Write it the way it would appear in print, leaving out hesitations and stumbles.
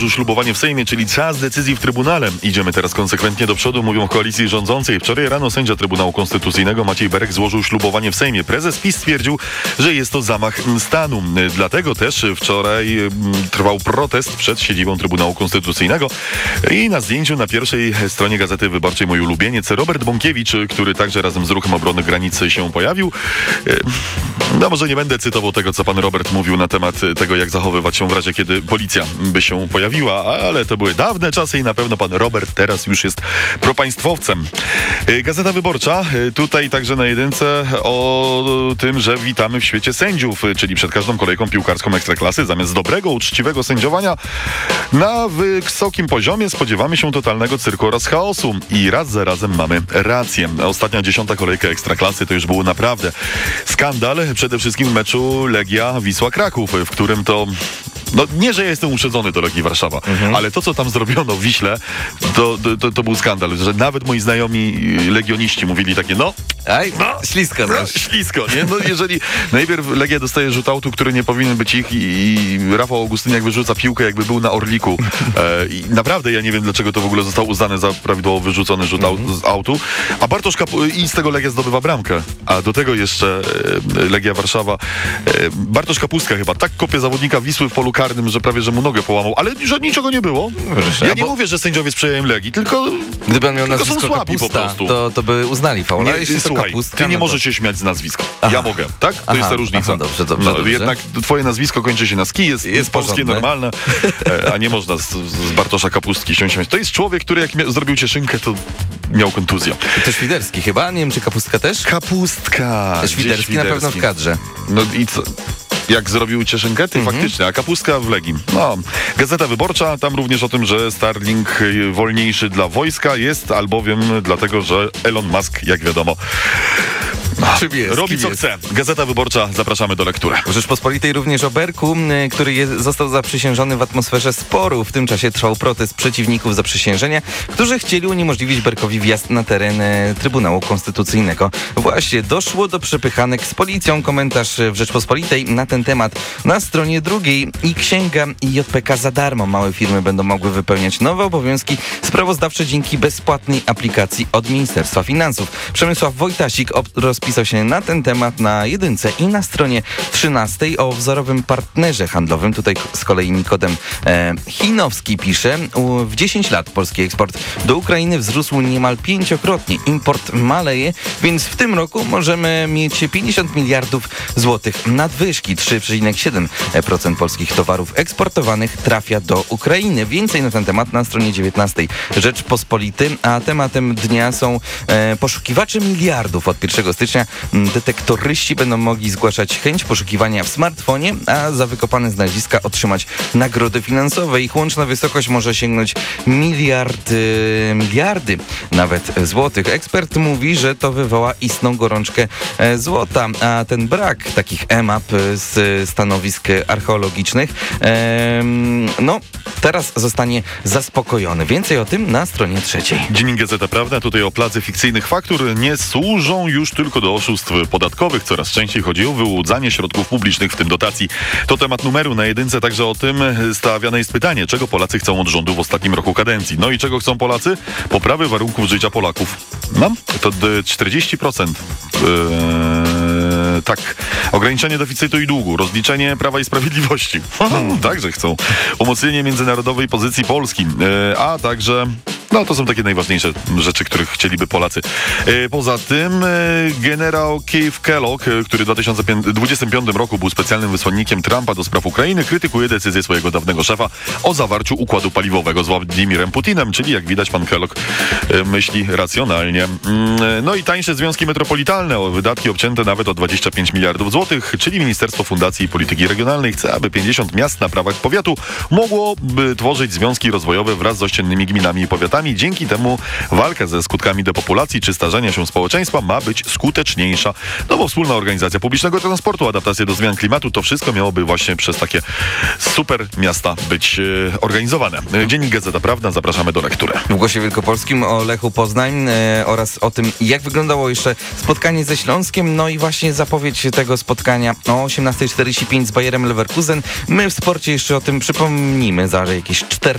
Ślubowanie w Sejmie, czyli czas decyzji w Trybunale. Idziemy teraz konsekwentnie do przodu, mówią w koalicji rządzącej. Wczoraj rano sędzia Trybunału Konstytucyjnego Maciej Berek złożył ślubowanie w Sejmie. Prezes PiS stwierdził, że jest to zamach stanu. Dlatego też wczoraj trwał protest przed siedzibą Trybunału Konstytucyjnego i na zdjęciu na pierwszej stronie Gazety Wyborczej mój ulubieniec Robert Bąkiewicz, który także razem z Ruchem Obrony Granicy się pojawił. No może nie będę cytował tego, co pan Robert mówił na temat tego, jak zachowywać się w razie, kiedy policja by się pojawiła, ale to były dawne czasy i na pewno pan Robert teraz już jest propaństwowcem. Gazeta Wyborcza, tutaj także na jedynce o tym, że witamy w świecie sędziów, czyli przed każdą kolejką piłkarską Ekstraklasy zamiast dobrego, uczciwego sędziowania na wysokim poziomie spodziewamy się totalnego cyrku oraz chaosu i raz za razem mamy rację. Ostatnia 10. kolejka Ekstraklasy to już był naprawdę skandal, przede wszystkim w meczu Legia-Wisła Kraków, w którym to no nie, że ja jestem uprzedzony do Legii Warszawa, ale to, co tam zrobiono w Wiśle, to był skandal, że nawet moi znajomi legioniści mówili takie, ślisko. Ślisko, nie? No jeżeli najpierw Legia dostaje rzut autu, który nie powinien być ich i Rafał Augustyniak wyrzuca piłkę, jakby był na Orliku. I naprawdę ja nie wiem, dlaczego to w ogóle zostało uznane za prawidłowo wyrzucony rzut z autu. A Bartosz i z tego Legia zdobywa bramkę. A do tego jeszcze Legia Warszawa. Bartosz Kapustka chyba tak kopie zawodnika Wisły w polu karnym, że prawie, że mu nogę połamał. Ale że niczego nie było. Ja nie mówię, że sędziowie sprzyjają Legii, tylko gdyby on miał są nazwisko słabi Kapusta, po prostu. to by uznali faula. Słuchaj, ty nie możesz się śmiać z nazwiska. Ja mogę, tak? To jest ta różnica. Dobrze. Jednak twoje nazwisko kończy się na ski, jest polskie, normalne, a nie można z Bartosza Kapustki się śmiać. To jest człowiek, który jak zrobił cieszynkę, to miał kontuzję. To Świderski chyba? Nie wiem, czy Kapustka też? Kapustka. Świderski na pewno w kadrze. No i co? Jak zrobił cieszynkę? Faktycznie, a Kapustka w Legii. No, Gazeta Wyborcza, tam również o tym, że Starlink wolniejszy dla wojska jest, albowiem dlatego, że Elon Musk, jak wiadomo, robi co chce. Gazeta Wyborcza, zapraszamy do lektury. W Rzeczpospolitej również o Berku, który został zaprzysiężony w atmosferze sporu. W tym czasie trwał protest przeciwników zaprzysiężenia, którzy chcieli uniemożliwić Berkowi wjazd na teren Trybunału Konstytucyjnego. Właśnie doszło do przepychanek z policją. Komentarz w Rzeczpospolitej na ten temat na stronie 2. I księga i JPK za darmo. Małe firmy będą mogły wypełniać nowe obowiązki sprawozdawcze dzięki bezpłatnej aplikacji od Ministerstwa Finansów. Przemysław Wojtasik rozpisał się na ten temat na jedynce i na stronie 13 o wzorowym partnerze handlowym. Tutaj z kolei Nikodem Chinowski pisze, w 10 lat polski eksport do Ukrainy wzrósł niemal 5-krotnie. Import maleje, więc w tym roku możemy mieć 50 miliardów złotych nadwyżki. 3,7% polskich towarów eksportowanych trafia do Ukrainy. Więcej na ten temat na stronie 19 Rzeczpospolity, a tematem dnia są poszukiwacze miliardów. Od 1 stycznia detektoryści będą mogli zgłaszać chęć poszukiwania w smartfonie, a za wykopane znaleziska otrzymać nagrody finansowe. Ich łączna wysokość może sięgnąć miliardy nawet złotych. Ekspert mówi, że to wywoła istną gorączkę złota, a ten brak takich map z stanowisk archeologicznych teraz zostanie zaspokojony. Więcej o tym na stronie 3. Dziennik Gazeta Prawna, tutaj o placy fikcyjnych faktur nie służą już tylko do oszustw podatkowych. Coraz częściej chodzi o wyłudzanie środków publicznych, w tym dotacji. To temat numeru na jedynce, także o tym stawiane jest pytanie, czego Polacy chcą od rządu w ostatnim roku kadencji. No i czego chcą Polacy? Poprawy warunków życia Polaków. No, to 40%. Tak. Ograniczenie deficytu i długu, rozliczenie Prawa i Sprawiedliwości. Także chcą. Umocnienie międzynarodowej pozycji Polski, a także to są takie najważniejsze rzeczy, których chcieliby Polacy. Poza tym generał Keith Kellogg, który w 2025 roku był specjalnym wysłannikiem Trumpa do spraw Ukrainy, krytykuje decyzję swojego dawnego szefa o zawarciu układu paliwowego z Władimirem Putinem, czyli jak widać pan Kellogg myśli racjonalnie. No i tańsze związki metropolitalne, o wydatki obcięte nawet o 25 miliardów złotych, czyli Ministerstwo Fundacji i Polityki Regionalnej chce, aby 50 miast na prawach powiatu mogłoby tworzyć związki rozwojowe wraz z ościennymi gminami i powiatami. Dzięki temu walka ze skutkami depopulacji czy starzenia się społeczeństwa ma być skuteczniejsza. No bo wspólna organizacja publicznego transportu, adaptacja do zmian klimatu, to wszystko miałoby właśnie przez takie super miasta być organizowane. Dziennik Gazeta Prawna, zapraszamy do lektury. W Głosie Wielkopolskim o Lechu Poznań oraz o tym, jak wyglądało jeszcze spotkanie ze Śląskiem, no i właśnie zapowiedź tego spotkania o 18:45 z Bayerem Leverkusen. My w sporcie jeszcze o tym przypomnimy za jakieś 4